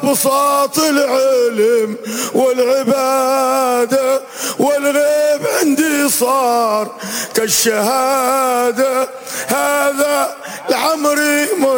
بساط العلم والعبادة، والغيب عندي صار كالشهادة. هذا لعمري